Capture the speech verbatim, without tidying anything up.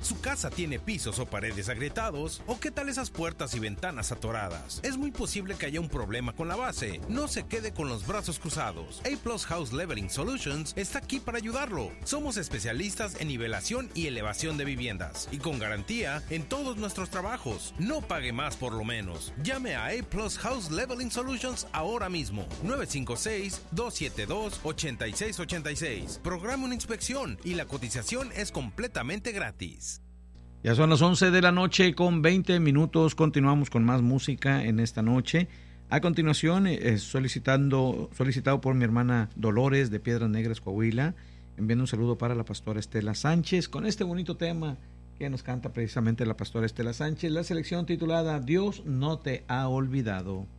¿Su casa tiene pisos o paredes agrietados? ¿O qué tal esas puertas y ventanas atoradas? Es muy posible que haya un problema con la base. No se quede con los brazos cruzados. A-Plus House Leveling Solutions está aquí para ayudarlo. Somos especialistas en nivelación y elevación de viviendas y con garantía en todos nuestros trabajos. No pague más por lo menos. Llame a A-Plus House Leveling Solutions ahora mismo. nueve cinco seis, dos siete dos, ocho seis ocho seis. Programa una inspección y la cotización es completamente gratis. Ya son las once de la noche con veinte minutos. Continuamos con más música en esta noche. A continuación, eh, solicitando, solicitado por mi hermana Dolores de Piedras Negras, Coahuila, enviando un saludo para la pastora Estela Sánchez con este bonito tema que nos canta precisamente la pastora Estela Sánchez, la selección titulada Dios no te ha olvidado.